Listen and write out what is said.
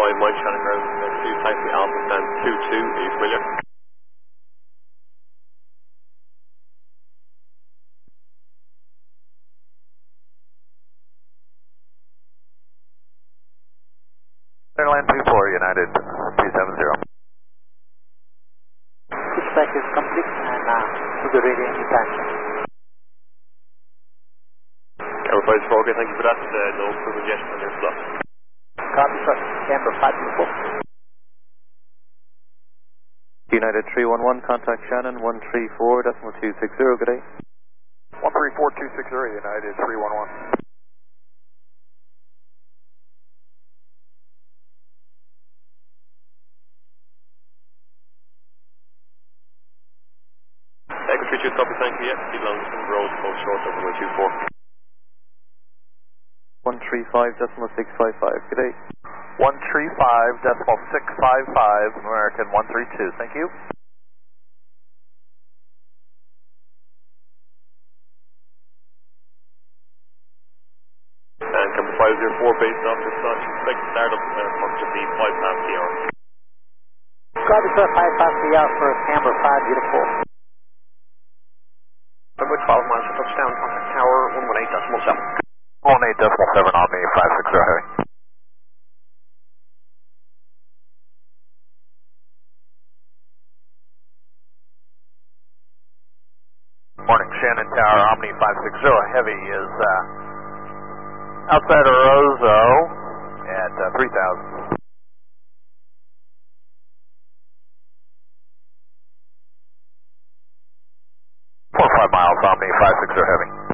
Mike Shannon ground, 2 taxi Alpha stand 22, East William. Airline 24, United 270. Dispatch is complete and to the radio anytime. Airport 4, okay, thank you for that. No further yet on your slot. Copy, sir. Camber 5 beautiful. United 311, contact Shannon 134.260, good day. 134.260, United 311. Echo 32, copy, thank you, yeah. Keep long from road, close short, over 24. 135.655, good day. 135.655, American 132, thank you. And Camber 504 based off the slot, expect startup approximately 5 past the hour. Copy, sir. 5 past the hour for Camber 5 beautiful. About 12 miles to touchdown, contact tower 118.7. 18.7 on the 560 heavy. Morning, Shannon Tower, Omni 560 heavy is outside of Roseau at 3,000. 4 or 5 miles, Omni 560 heavy.